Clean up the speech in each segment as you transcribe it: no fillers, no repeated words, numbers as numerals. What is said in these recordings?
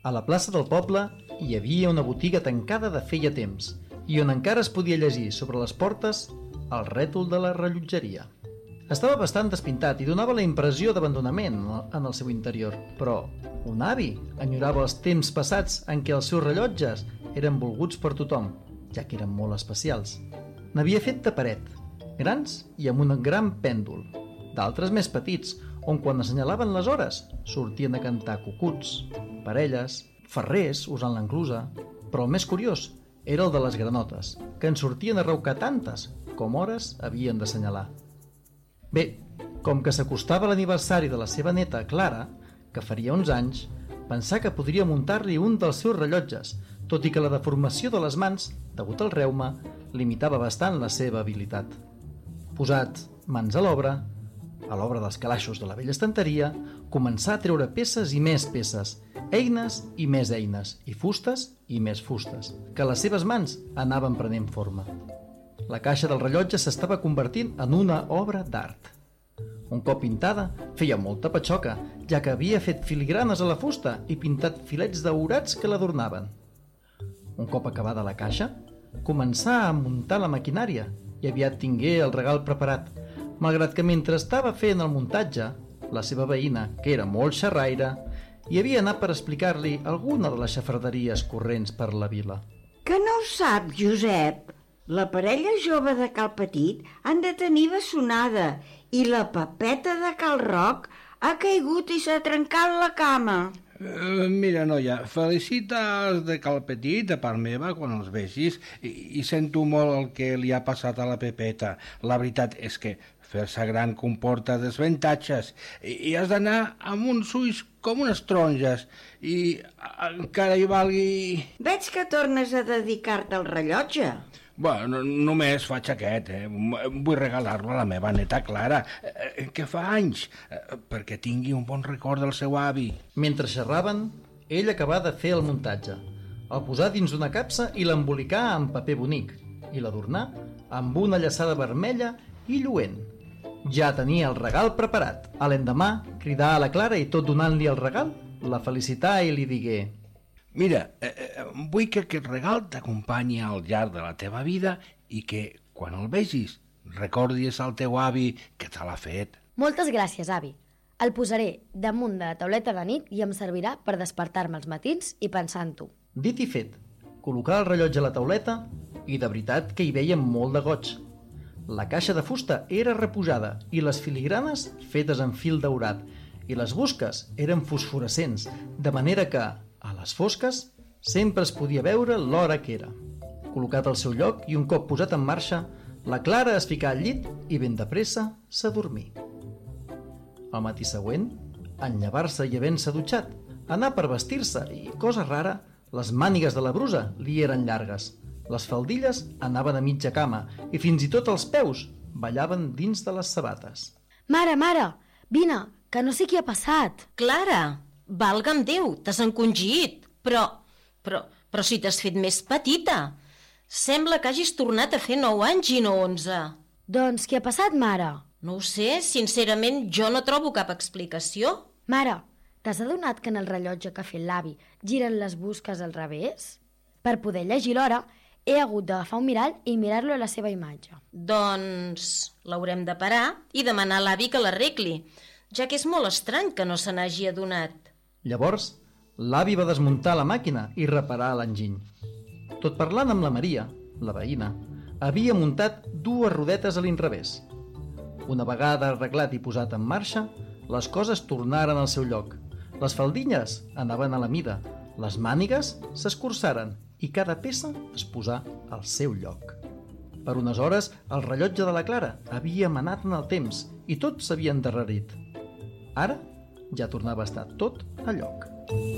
A la plaça del poble hi havia una botiga tancada de feia temps i on encara es podia llegir sobre les portes el rètol de la rellotgeria. Estava bastant despintat i donava la impressió d'abandonament en el seu interior, però un avi enyorava els temps passats en què els seus rellotges eren volguts per tothom, ja que eren molt especials. N'havia fet de paret, grans i amb un gran pèndol, d'altres més petits, on quan assenyalaven les hores sortien a cantar cucuts, parelles, ferrers usant l'enclusa, però el més curiós era el de les granotes, que en sortien a reucar tantes com hores havien d'assenyalar. Bé, com que s'acostava l'aniversari de la seva neta Clara, que faria uns anys, pensà que podria muntar-li un dels seus rellotges, tot i que la deformació de les mans, degut al reuma, limitava bastant la seva habilitat. Posat mans a l'obra dels calaixos de la vella estanteria, començà a treure peces i més peces, eines i més eines, i fustes i més fustes, que les seves mans anaven prenent forma. La caixa del rellotge s'estava convertint en una obra d'art. Un cop pintada, feia molta patxoca, ja que havia fet filigranes a la fusta i pintat filets daurats que l'adornaven. Un cop acabada la caixa, començà a muntar la maquinària i aviat tingué el regal preparat, malgrat que mentre estava fent el muntatge, la seva veïna, que era molt xerraire, hi havia anat per explicar-li alguna de les xafarderies corrents per la vila. Que no ho sap, Josep? La parella jove de Cal Petit han de tenir bessonada i la Pepeta de Cal Roc ha caigut i s'ha trencat la cama. Mira, noia, felicita els de Cal Petit de part meva quan els vegis i sento molt el que li ha passat a la Pepeta. La veritat és que fer-se gran comporta desavantatges i has d'anar amb uns ulls com unes taronges i encara hi valgui... Veig que tornes a dedicar-te al rellotge. Bueno, només faig aquest, Vull regalar-lo a la meva neta Clara, que fa anys, perquè tingui un bon record del seu avi. Mentre xerraven, ell acabà de fer el muntatge. El posà dins d'una capsa i l'embolicà amb paper bonic i l'adornà amb una llaçada vermella i lluent. Ja tenia el regal preparat. A l'endemà cridà a la Clara i tot donant-li el regal, la felicità i li digué: Mira, vull que aquest regal t'acompanyi al llarg de la teva vida i que, quan el vegis, recordis al teu avi que te l'ha fet. Moltes gràcies, avi. El posaré damunt de la tauleta de nit i em servirà per despertar-me els matins i pensar en tu. Dit i fet, col·locà el rellotge a la tauleta i de veritat que hi veia molt de goig. La caixa de fusta era repujada i les filigranes fetes en fil daurat i les busques eren fosforescents, de manera que, a les fosques, sempre es podia veure l'hora que era. Col·locat al seu lloc i un cop posat en marxa, la Clara es ficà al llit i ben de pressa s'adormí. Al matí següent, en llevar-se i havent-se dutxat, anà per vestir-se i, cosa rara, les mànigues de la brusa li eren llargues. Les faldilles anaven a mitja cama i fins i tot els peus ballaven dins de les sabates. Mare, vine, que no sé què ha passat. Clara, valga'm Déu, t'has encongit. Però si t'has fet més petita. Sembla que hagis tornat a fer 9 anys i no 11. Doncs què ha passat, mare? No ho sé, sincerament jo no trobo cap explicació. Mare, t'has adonat que en el rellotge que ha fet l'avi giren les busques al revés? Per poder llegir l'hora, he hagut d'agafar un mirall i mirar-lo a la seva imatge. Doncs l'haurem de parar i demanar a l'avi que l'arregli, ja que és molt estrany que no se n'hagi adonat. Llavors, l'avi va desmuntar la màquina i reparar l'enginy. Tot parlant amb la Maria, la veïna, havia muntat 2 rodetes a l'inrevés. Una vegada arreglat i posat en marxa, les coses tornaren al seu lloc. Les faldilles anaven a la mida, les mànigues s'escurçaren i cada peça es posà al seu lloc. Per unes hores, el rellotge de la Clara havia manat en el temps i tot s'havia endarrerit. Ara ja tornava a estar tot a lloc.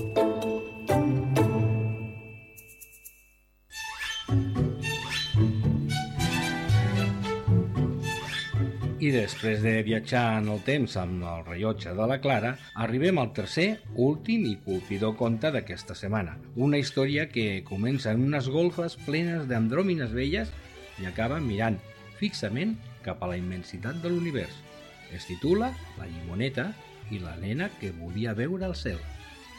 I després de viatjar en el temps amb el rellotge de la Clara, arribem al tercer, últim i colpidor conte d'aquesta setmana. Una història que comença en unes golfes plenes d'andròmines velles i acaba mirant fixament cap a la immensitat de l'univers. Es titula La llimoneta i la nena que volia veure el cel.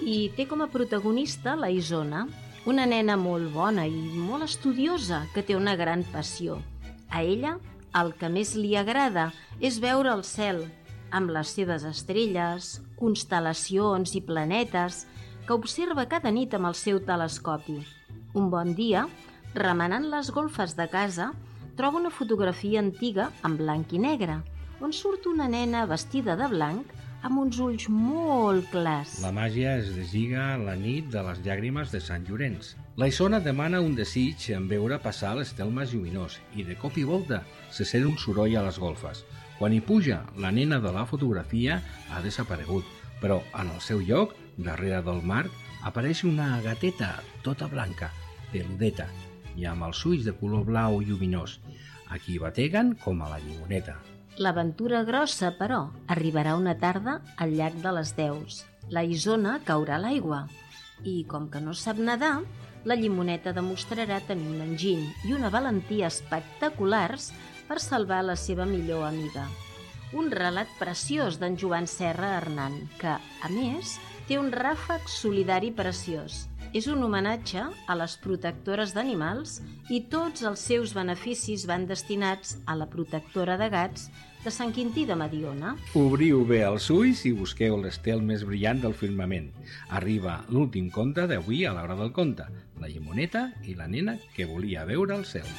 i té com a protagonista la Isona, una nena molt bona i molt estudiosa que té una gran passió. A ella el que més li agrada és veure el cel, amb les seves estrelles, constel·lacions i planetes que observa cada nit amb el seu telescopi. Un bon dia, remenant les golfes de casa, troba una fotografia antiga en blanc i negre, on surt una nena vestida de blanc amb uns ulls molt clars. La màgia es deslliga la nit de les llàgrimes de Sant Llorenç. La Isona demana un desig en veure passar l'estel més lluminós i de cop i volta se sent un soroll a les golfes. Quan hi puja, la nena de la fotografia ha desaparegut, però en el seu lloc, darrere del marc, apareix una gateta tota blanca, peludeta, i amb els ulls de color blau lluminós. Aquí bateguen com a la llimoneta. L'aventura grossa, però, arribarà una tarda al llac de les Deus. La Isona caurà a l'aigua i, com que no sap nedar, la llimoneta demostrarà tenir un enginy i una valentia espectaculars per salvar la seva millor amiga. Un relat preciós d'en Joan Serra Hernán, que, a més, té un ràfec solidari preciós. És un homenatge a les protectores d'animals i tots els seus beneficis van destinats a la protectora de gats de Sant Quintí de Mediona. Obriu bé els ulls i busqueu l'estel més brillant del firmament. Arriba l'últim conte d'avui a l'hora del conte, la llimoneta i la nena que volia veure el cel.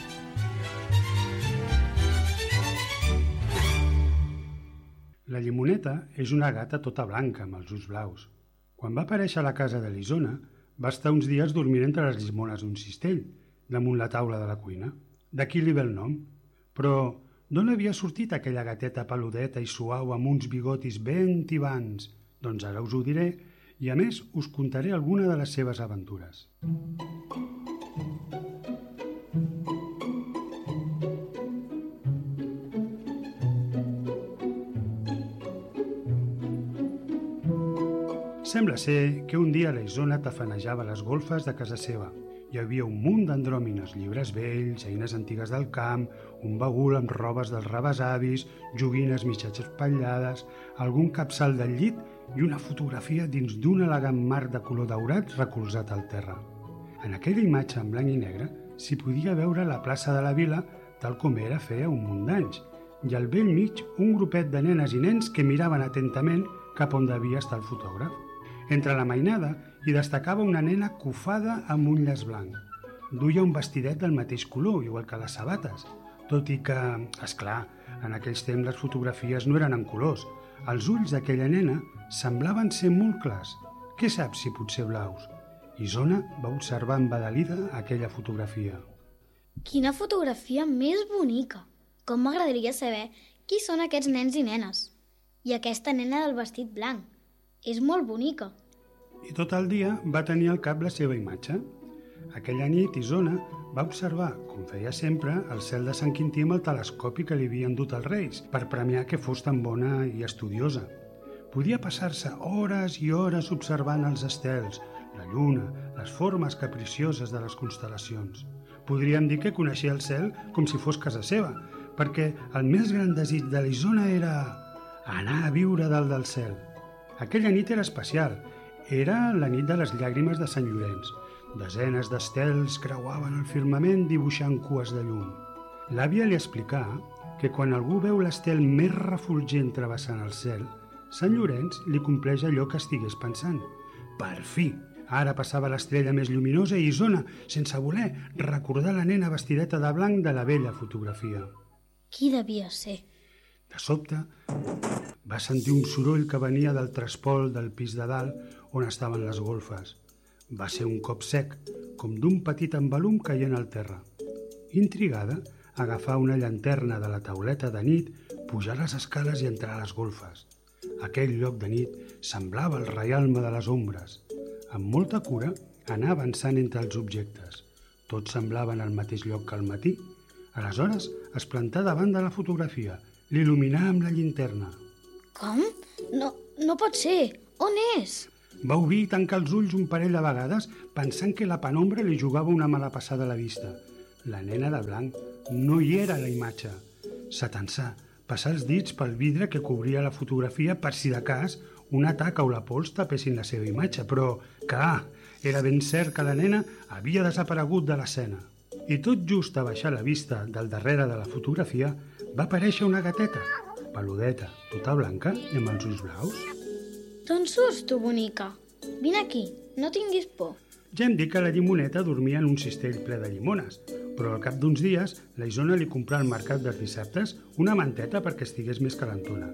La llimoneta és una gata tota blanca amb els ulls blaus. Quan va aparèixer a la casa de l'Isona, va estar uns dies dormint entre les llimones d'un cistell, damunt la taula de la cuina. D'aquí li ve el nom. Però d'on havia sortit aquella gateta peludeta i suau amb uns bigotis ben tibants? Doncs ara us ho diré i a més us contaré alguna de les seves aventures. Sembla ser que un dia la Isona tafanejava les golfes de casa seva. Hi havia un munt d'andròmines, llibres vells, eines antigues del camp, un bagul amb robes dels rebesavis, joguines mitges espatllades, algun capçal del llit i una fotografia dins d'un elegant marc de color daurat recolzat al terra. En aquella imatge en blanc i negre s'hi podia veure la plaça de la vila tal com era feia un munt d'anys, i al vell mig un grupet de nenes i nens que miraven atentament cap on devia estar el fotògraf. Entre la mainada hi destacava una nena cofada amb un llaç blanc. Duia un vestidet del mateix color, igual que les sabates, tot i que, esclar, en aquells temps les fotografies no eren en colors. Els ulls d'aquella nena semblaven ser molt clars. Què saps si potser blaus? Isona va observar embadalida aquella fotografia. Quina fotografia més bonica! Com m'agradaria saber qui són aquests nens i nenes. I aquesta nena del vestit blanc. És molt bonica. I tot el dia va tenir al cap la seva imatge. Aquella nit, Isona va observar, com feia sempre, el cel de Sant Quintí amb el telescopi que li havien dut els reis, per premiar que fos tan bona i estudiosa. Podia passar-se hores i hores observant els estels, la lluna, les formes capricioses de les constel·lacions. Podríem dir que coneixia el cel com si fos casa seva, perquè el més gran desig de l'Isona era anar a viure dalt del cel. Aquella nit era especial. Era la nit de les llàgrimes de Sant Llorenç. Desenes d'estels creuaven el firmament dibuixant cues de llum. L'àvia li explicà que quan algú veu l'estel més refulgent travessant el cel, Sant Llorenç li compleix allò que estigués pensant. Per fi! Ara passava l'estrella més lluminosa i Isona, sense voler, recordar la nena vestideta de blanc de la vella fotografia. Qui devia ser? De sobte, va sentir un soroll que venia del trespol del pis de dalt on estaven les golfes. Va ser un cop sec, com d'un petit embalum caient al terra. Intrigada, agafà una llanterna de la tauleta de nit, pujar les escales i entrar a les golfes. Aquell lloc de nit semblava el reialme de les ombres. Amb molta cura, anà avançant entre els objectes. Tots semblaven al mateix lloc que al matí. Aleshores, es plantà davant de la fotografia, l'il·luminà amb la llinterna. Com? No pot ser. On és? Va obrir i tancar els ulls un parell de vegades pensant que la penombra li jugava una mala passada a la vista. La nena de blanc no hi era a la imatge. S'atansà, passà els dits pel vidre que cobria la fotografia per si de cas una taca o la pols tapessin la seva imatge, però, clar, era ben cert que la nena havia desaparegut de l'escena. I tot just a baixar la vista del darrere de la fotografia va aparèixer una gateta, peludeta, tota blanca i amb els ulls blaus. D'on surts, tu, bonica? Vine aquí, no tinguis por. Ja hem dit que la llimoneta dormia en un cistell ple de llimones, però al cap d'uns dies la Isona li comprà al mercat dels dissabtes una manteta perquè estigués més calentona.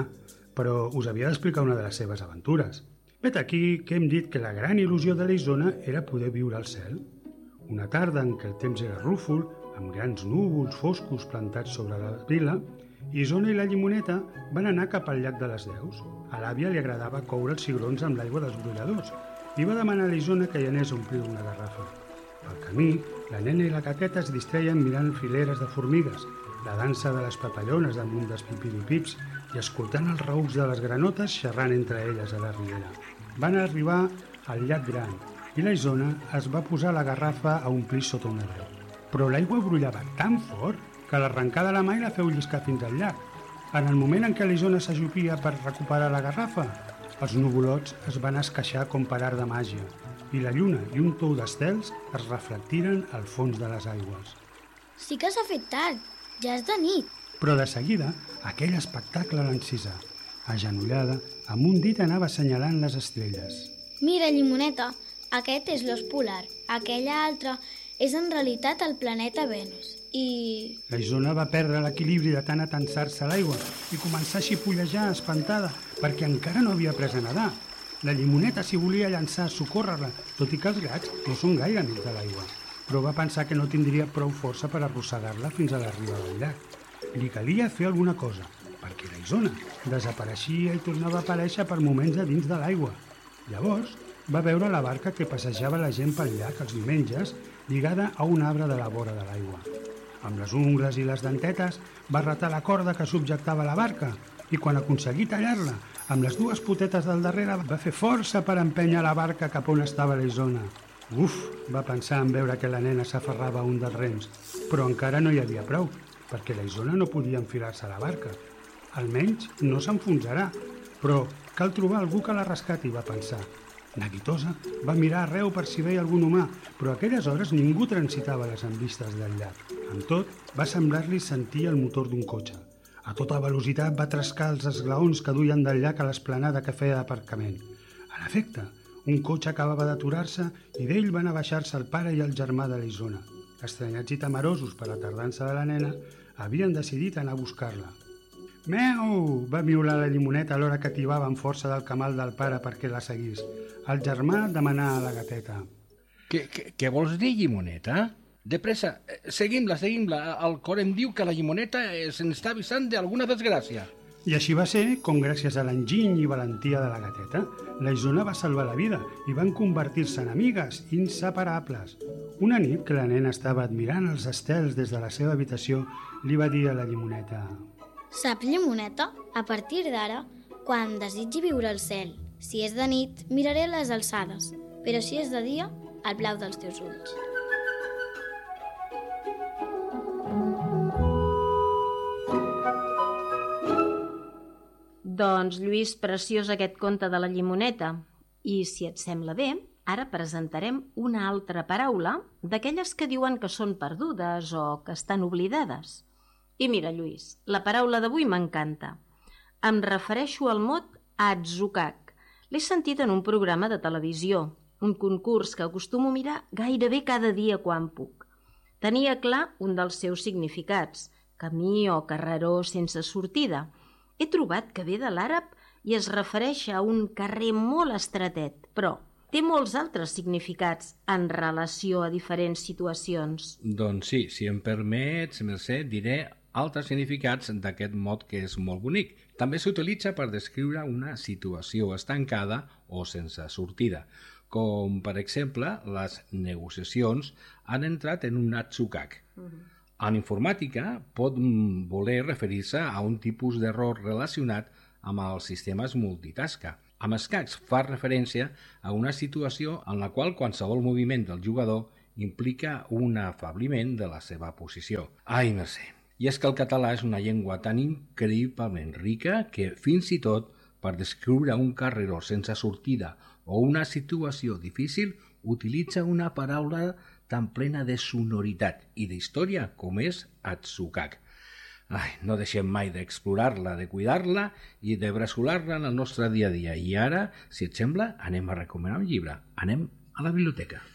Però us havia d'explicar una de les seves aventures. Vet aquí que hem dit que la gran il·lusió de la Isona era poder viure al cel. Una tarda en què el temps era rúfol, amb grans núvols foscos plantats sobre la vila, Isona i la llimoneta van anar cap al llac de les Deus. A l'àvia li agradava coure els cigrons amb l'aigua dels brolladors i va demanar a la Isona que hi anés a omplir una garrafa. Pel camí, la nena i la gateta es distreien mirant fileres de formigues, la dansa de les papallones damunt dels pipiripips i escoltant els raücs de les granotes xerrant entre elles a la riera. Van arribar al llac gran i la Isona es va posar la garrafa a omplir sota una breu. Però l'aigua brollava tan fort que l'arrencar de la mà i la feu lliscar fins al llac. En el moment en què la Isona s'ajupia per recuperar la garrafa, els nuvolots es van esqueixar com per art de màgia i la lluna i un tou d'estels es reflectiren al fons de les aigües. Sí que s'ha fet tard, ja és de nit. Però de seguida, aquell espectacle l'encisà. Agenollada, amb un dit anava assenyalant les estrelles. Mira, llimoneta, aquest és l'os polar, aquella altra és en realitat el planeta Venus. I... La Isona va perdre l'equilibri de tant atensar-se a l'aigua i començar a xipollejar espantada perquè encara no havia après a nedar. La llimoneta s'hi volia llançar a socórrer-la, tot i que els gats no són gaire amics de l'aigua, però va pensar que no tindria prou força per arrossegar-la fins a la riba del llac. Li calia fer alguna cosa, perquè la Isona desapareixia i tornava a aparèixer per moments de dins de l'aigua. Llavors va veure la barca que passejava la gent pel llac els diumenges lligada a un arbre de la vora de l'aigua. Amb les ungles i les dentetes va retar la corda que subjectava la barca i quan aconseguí tallar-la, amb les dues potetes del darrere va fer força per empènyer la barca cap on estava la Isona. Uf, va pensar en veure que la nena s'aferrava a un dels rems, però encara no hi havia prou, perquè la Isona no podia enfilar-se a la barca. Almenys no s'enfonsarà, però cal trobar algú que la rescati, va pensar. Neguitosa va mirar arreu per si veia algun humà, però a aquelles hores ningú transitava les envistes del llac. Amb tot, va semblar-li sentir el motor d'un cotxe. A tota velocitat va trescar els esglaons que duien del llac a l'esplanada que feia d'aparcament. En efecte, un cotxe acabava d'aturar-se i d'ell van a baixar-se el pare i el germà de la Isona. Estranyats i temerosos per la tardança de la nena, havien decidit anar a buscar-la. «Meu!», va miular la llimoneta alhora que tibava amb força del camal del pare perquè la seguís. El germà demanà a la gateta. Què vols dir, llimoneta? De pressa, seguim-la. El cor em diu que la llimoneta se'n està avisant d'alguna desgràcia. I així va ser com, gràcies a l'enginy i valentia de la gateta, la Isona va salvar la vida i van convertir-se en amigues inseparables. Una nit que la nena estava admirant els estels des de la seva habitació, li va dir a la llimoneta: Saps, llimoneta? A partir d'ara, quan desitgi viure al cel, si és de nit, miraré les alçades, però si és de dia, el blau dels teus ulls. Doncs, Lluís, preciós aquest conte de la llimoneta. I, si et sembla bé, ara presentarem una altra paraula d'aquelles que diuen que són perdudes o que estan oblidades. I mira, Lluís, la paraula d'avui m'encanta. Em refereixo al mot atzukak. L'he sentit en un programa de televisió, un concurs que acostumo a mirar gairebé cada dia quan puc. Tenia clar un dels seus significats, camí o carreró sense sortida. He trobat que ve de l'àrab i es refereix a un carrer molt estretet, però té molts altres significats en relació a diferents situacions. Doncs sí, si em permets, Mercè, diré altres significats d'aquest mot que és molt bonic. També s'utilitza per descriure una situació estancada o sense sortida, com per exemple les negociacions han entrat en un atzukak. En informàtica pot voler referir-se a un tipus d'error relacionat amb els sistemes multitasca. Amb escacs fa referència a una situació en la qual qualsevol moviment del jugador implica un afabliment de la seva posició. Ai, Mercè! I és que el català és una llengua tan increïblement rica que fins i tot per descriure un carreró sense sortida o una situació difícil, utilitza una paraula tan plena de sonoritat i d'història com és Atsukak. No deixem mai d'explorar-la, de cuidar-la i de bressolar-la en el nostre dia a dia. I ara, si et sembla, anem a recomanar un llibre. Anem a la biblioteca.